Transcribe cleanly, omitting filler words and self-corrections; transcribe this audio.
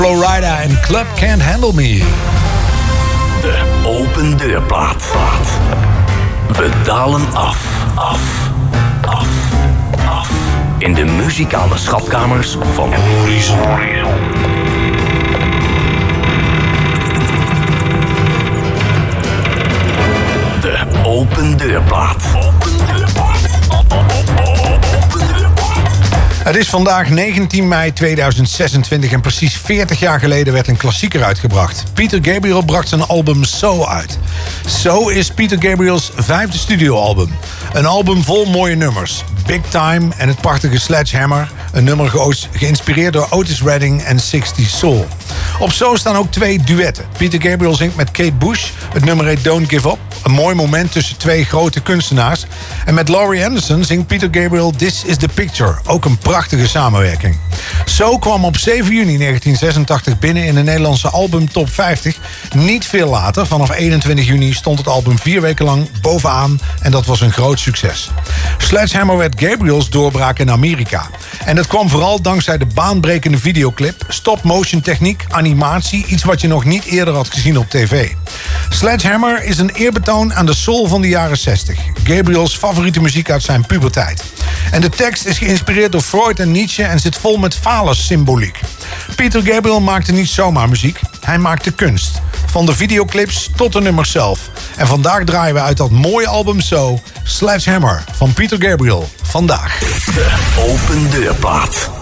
Florida en Club Can't Handle Me. De open deurplaat. We dalen af. In de muzikale schatkamers van Horizon. De open deurplaat. Het is vandaag 19 mei 2026 en precies 40 jaar geleden werd een klassieker uitgebracht. Peter Gabriel bracht zijn album So uit. So is Peter Gabriel's 5e studioalbum. Een album vol mooie nummers. Big Time en het prachtige Sledgehammer. Een nummer geïnspireerd door Otis Redding en 60 Soul. Op So staan ook 2 duetten. Peter Gabriel zingt met Kate Bush. Het nummer heet Don't Give Up. Een mooi moment tussen 2 grote kunstenaars. En met Laurie Anderson zingt Peter Gabriel This Is The Picture. Ook een prachtige samenwerking. So kwam op 7 juni 1986 binnen in de Nederlandse album Top 50. Niet veel later, vanaf 21 juni, stond het album 4 weken lang bovenaan. En dat was een groot succes. Sledgehammer werd Gabriels doorbraak in Amerika. En dat kwam vooral dankzij de baanbrekende videoclip, stop-motion techniek, animatie, iets wat je nog niet eerder had gezien op tv. Sledgehammer is een eerbetoon aan de soul van de jaren 60. Gabriels favoriete muziek uit zijn puberteit. En de tekst is geïnspireerd door Freud en Nietzsche en zit vol met phallus-symboliek. Peter Gabriel maakte niet zomaar muziek, hij maakte kunst. Van de videoclips tot de nummers zelf. En vandaag draaien we uit dat mooie album So, Sledgehammer van Peter Gabriel. Vandaag. De open deurplaat.